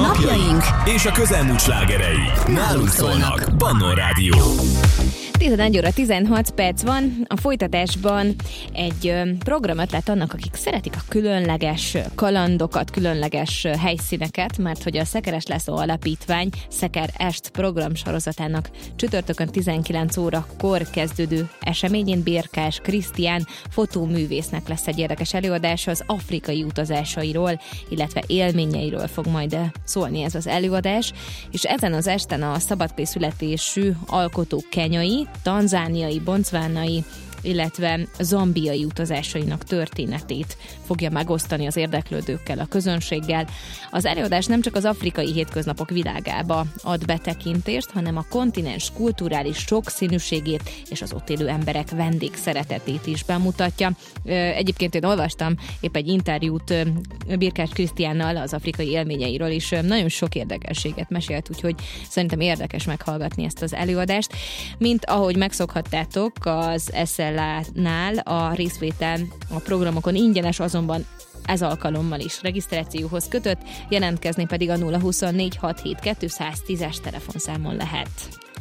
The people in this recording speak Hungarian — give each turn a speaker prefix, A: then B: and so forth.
A: Napjaink
B: és a közelmúlt slágerei nálunk szólnak. Pannon Rádió.
C: 11 óra 16 perc van, a folytatásban egy programötlet annak, akik szeretik a különleges kalandokat, különleges helyszíneket, mert hogy a Szekeres László Alapítvány Szeker Est programsorozatának csütörtökön 19 órakor kezdődő eseményén Bérkás Krisztián fotóművésznek lesz egy érdekes előadás az afrikai utazásairól, illetve élményeiről fog majd szólni ez az előadás, és ezen az esten a szabadkai születésű alkotók kenyai, tanzániai, boncvánai, illetve zambiai utazásainak történetét fogja megosztani az érdeklődőkkel, a közönséggel. Az előadás nem csak az afrikai hétköznapok világába ad betekintést, hanem a kontinens kulturális sokszínűségét és az ott élő emberek vendégszeretetét is bemutatja. Egyébként én olvastam épp egy interjút Bérkás Krisztiánnal az afrikai élményeiről, és nagyon sok érdekességet mesélt, úgyhogy szerintem érdekes meghallgatni ezt az előadást. Mint ahogy megszokhattátok, az SLA-nál a részvétel a programokon ingyenes, azonban ez alkalommal is regisztrációhoz kötött, jelentkezni pedig a 024 672 110-es telefonszámon lehet.